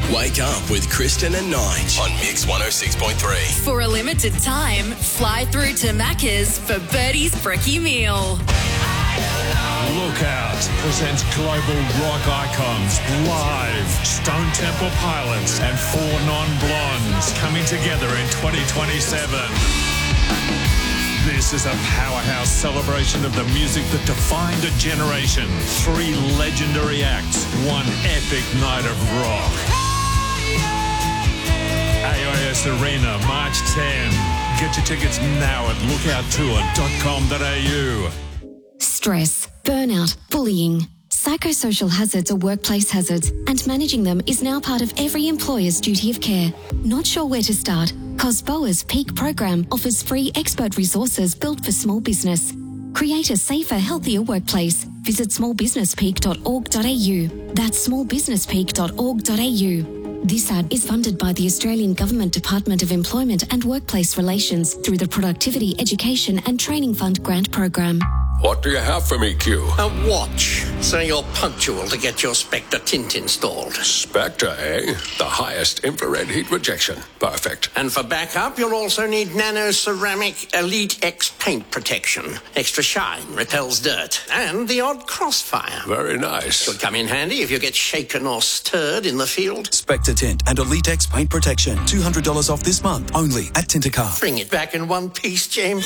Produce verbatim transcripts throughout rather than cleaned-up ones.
Wake up with Kristen and Nige on Mix one oh six point three. For a limited time, fly through to Macca's for Birdie's Brekkie Meal. Lookout presents global rock icons live. Stone Temple Pilots and Four Non-Blondes coming together in twenty twenty-seven. This is a powerhouse celebration of the music that defined a generation. Three legendary acts, one epic night of rock. A I S Arena, March tenth. Get your tickets now at lookout tour dot com dot a u. Stress, burnout, bullying. Psychosocial hazards are workplace hazards, and managing them is now part of every employer's duty of care. Not sure where to start? Cosboa's Peak program offers free expert resources built for small business. Create a safer, healthier workplace. Visit small business peak dot org dot a u. That's small business peak dot org dot a u. This ad is funded by the Australian Government Department of Employment and Workplace Relations through the Productivity, Education and Training Fund grant program. What do you have for me, Q? A watch, so you're punctual to get your Spectre tint installed. Spectre, eh? The highest infrared heat rejection. Perfect. And for backup, you'll also need Nano Ceramic Elite X paint protection. Extra shine, repels dirt, and the odd crossfire. Very nice. Could come in handy if you get shaken or stirred in the field. Spectre Tint and Elite X paint protection. two hundred dollars off this month, only at Tintercar. Bring it back in one piece, James.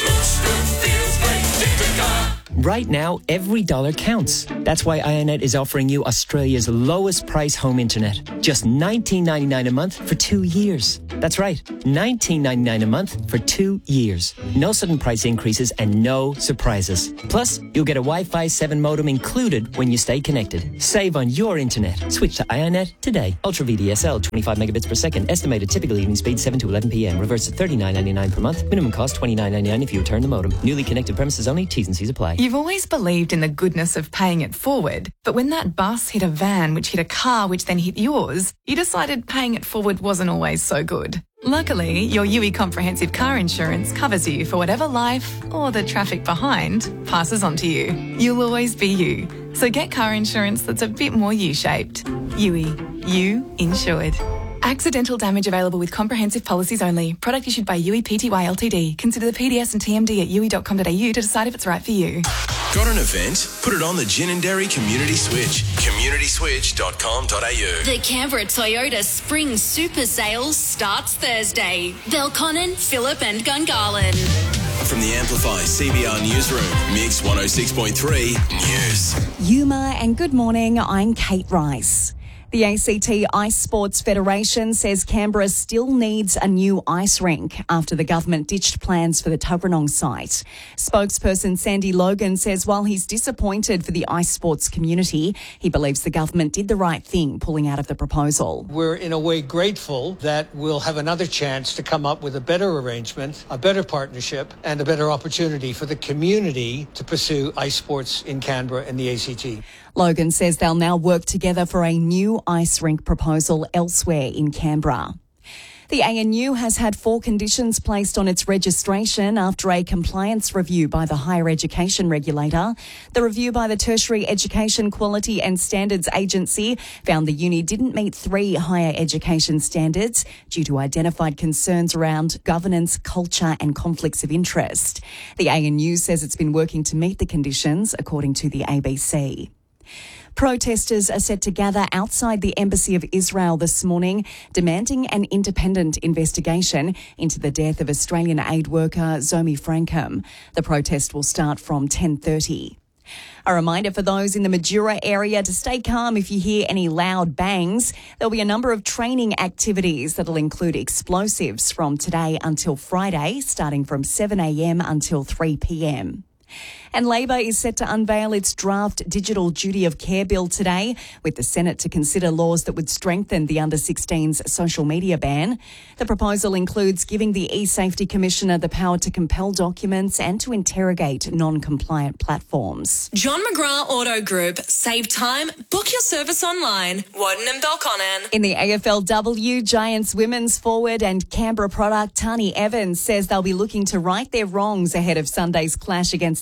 Right now, every dollar counts. That's why Ionet is offering you Australia's lowest price home internet. Just nineteen ninety-nine a month for two years. That's right, nineteen ninety-nine a month for two years. No sudden price increases and no surprises. Plus, you'll get a Wi-Fi seven modem included when you stay connected. Save on your internet. Switch to Ionet today. Ultra V D S L, twenty-five megabits per second. Estimated typical evening speed seven to eleven p.m. Reverse to thirty-nine ninety-nine per month. Minimum cost twenty-nine ninety-nine if you return the modem. Newly connected premises only. T's and C's apply. You've always believed in the goodness of paying it forward, but when that bus hit a van, which hit a car, which then hit yours, you decided paying it forward wasn't always so good. Luckily, your U I Comprehensive Car Insurance covers you for whatever life or the traffic behind passes on to you. You'll always be you. So get car insurance that's a bit more U-shaped. U I. You insured. Accidental damage available with comprehensive policies only. Product issued by U I Pty Ltd. Consider the P D S and T M D at u i dot com dot a u to decide if it's right for you. Got an event? Put it on the Gin and Dairy Community Switch. community switch dot com dot a u. The Canberra Toyota Spring Super Sales starts Thursday. Belconnen, Phillip and Gungahlin. From the Amplify C B R Newsroom, Mix one oh six point three News. Yuma and good morning, I'm Kate Rice. The A C T Ice Sports Federation says Canberra still needs a new ice rink after the government ditched plans for the Tuggeranong site. Spokesperson Sandy Logan says while he's disappointed for the ice sports community, he believes the government did the right thing pulling out of the proposal. We're in a way grateful that we'll have another chance to come up with a better arrangement, a better partnership and a better opportunity for the community to pursue ice sports in Canberra and the A C T. Logan says they'll now work together for a new ice rink proposal elsewhere in Canberra. The A N U has had four conditions placed on its registration after a compliance review by the Higher Education Regulator. The review by the Tertiary Education Quality and Standards Agency found the uni didn't meet three higher education standards due to identified concerns around governance, culture and conflicts of interest. The A N U says it's been working to meet the conditions, according to the A B C. Protesters are set to gather outside the Embassy of Israel this morning, demanding an independent investigation into the death of Australian aid worker Zomi Frankham. The protest will start from ten thirty. A reminder for those in the Majura area to stay calm if you hear any loud bangs. There'll be a number of training activities that'll include explosives from today until Friday, starting from seven a.m. until three p.m. And Labor is set to unveil its draft Digital Duty of Care bill today, with the Senate to consider laws that would strengthen the under sixteens social media ban. The proposal includes giving the eSafety Commissioner the power to compel documents and to interrogate non-compliant platforms. John McGrath Auto Group. Save time. Book your service online. Woden and Belconnen. In the A F L W, Giants women's forward and Canberra product Tani Evans says they'll be looking to right their wrongs ahead of Sunday's clash against the Swans.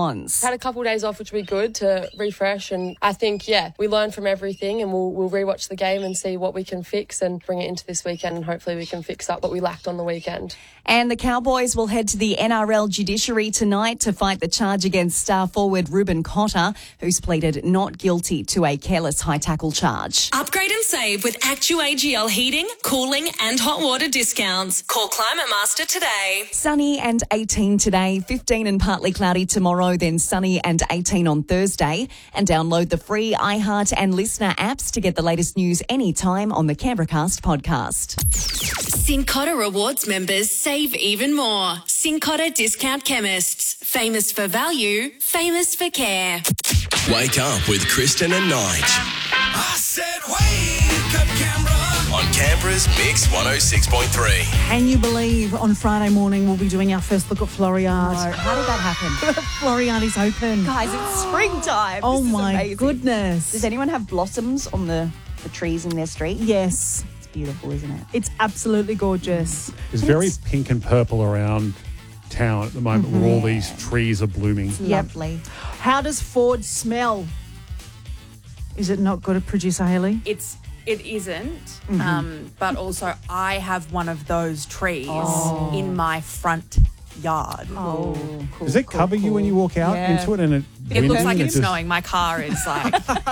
Swans. Had a couple of days off, which would be good to refresh. And I think, yeah, we learn from everything and we'll, we'll rewatch the game and see what we can fix and bring it into this weekend. And hopefully we can fix up what we lacked on the weekend. And the Cowboys will head to the N R L judiciary tonight to fight the charge against star forward Ruben Cotter, who's pleaded not guilty to a careless high tackle charge. Upgrade and save with Actu A G L heating, cooling and hot water discounts. Call Climate Master today. Sunny and eighteen today, fifteen and partly cloudy tomorrow, then sunny and eighteen on Thursday. And download the free iHeart and Listener apps to get the latest news anytime on the Canberracast podcast. Cincotta Rewards members save even more. Cincotta Discount Chemists. Famous for value, famous for care. Wake up with Kristen and Nige. I said wake up, Canberra. On Canberra's Mix one oh six point three. Can you believe on Friday morning we'll be doing our first look at Floriade? No, how did that happen? Floriade is open. Guys, it's springtime. Oh This is my amazing. goodness. Does anyone have blossoms on the, the trees in their street? Yes. It's beautiful, isn't it? It's absolutely gorgeous. It's very pink and purple around town at the moment Mhm. where all these trees are blooming. It's lovely. How does Ford smell? Is it not good at producer Haley? It's it isn't, Mhm. um, but also I have one of those trees Oh. in my front yard. Oh, cool. Does it cover you when you walk out Yeah. into it and it It looks windy like and it's just- snowing. My car is like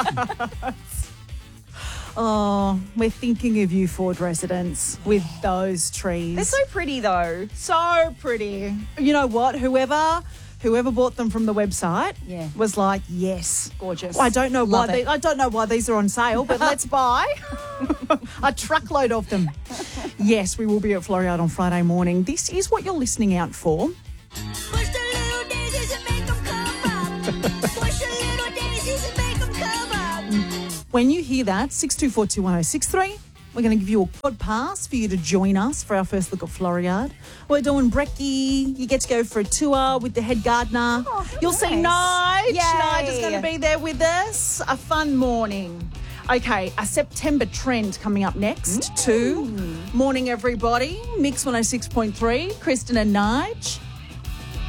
Oh, we're thinking of you, Ford residents, with those trees. They're so pretty, though. So pretty. You know what? Whoever whoever bought them from the website Yeah. was like, yes. Gorgeous. I don't know why Love they, it. I don't know why these are on sale, but let's buy a truckload of them. Yes, we will be at Floriade on Friday morning. This is what you're listening out for. When you hear that, six two four two one oh six three, we're going to give you a quad pass for you to join us for our first look at Floriade. We're doing brekkie. You get to go for a tour with the head gardener. Oh, You'll see Nige. Yay. Nige is going to be there with us. A fun morning. Okay, a September trend coming up next. Two. Morning, everybody. Mix one oh six point three. Kristen and Nige.